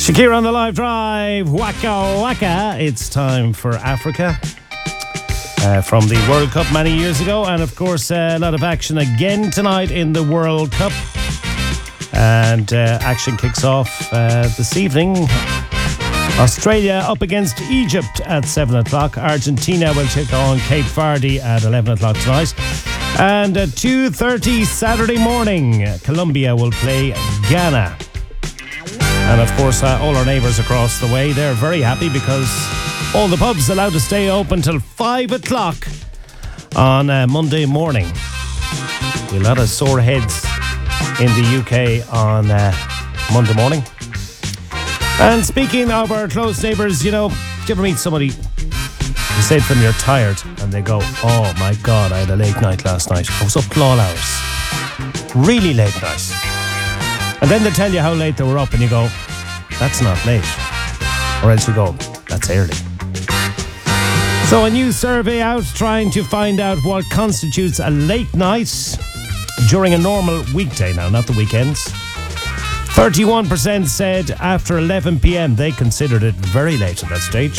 Shakira on the live drive. Waka waka. It's time for Africa. From the World Cup many years ago. And of course, a lot of action again tonight in the World Cup. And action kicks off this evening. Australia up against Egypt at 7 o'clock. Argentina will take on Cape Verde at 11 o'clock tonight. And at 2:30 Saturday morning, Colombia will play Ghana. And of course, all our neighbours across the way, they're very happy because all the pubs allowed to stay open till 5 o'clock on Monday morning. A lot of sore heads in the UK on Monday morning. And speaking of our close neighbours, you know, do you ever meet somebody, you say to them you're tired, and they go, oh my God, I had a late night last night. I was up till all hours. Really late night. And then they tell you how late they were up, and you go, that's not late. Or else you go, that's early. So a new survey out trying to find out what constitutes a late night during a normal weekday now, not the weekends. 31% said after 11 p.m. they considered it very late at that stage.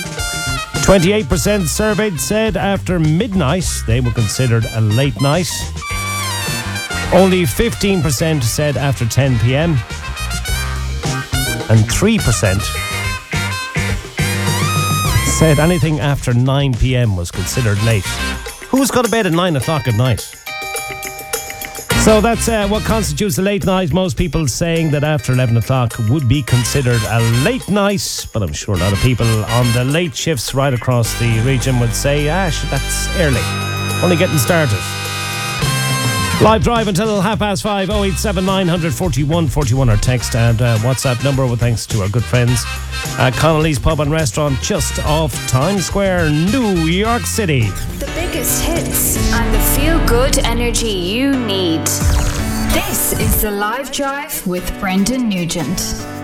28% surveyed said after midnight they were considered a late night. Only 15% said after 10 p.m. And 3% said anything after 9 p.m. was considered late. Who's got to bed at 9 o'clock at night? So that's what constitutes a late night. Most people saying that after 11 o'clock would be considered a late night. But I'm sure a lot of people on the late shifts right across the region would say, that's early. Only getting started. Live drive until 5:30, 087 900 41 41, our text and WhatsApp number with thanks to our good friends at Connolly's Pub and Restaurant just off Times Square, New York City. The biggest hits and the feel-good energy you need. This is the Live Drive with Brendan Nugent.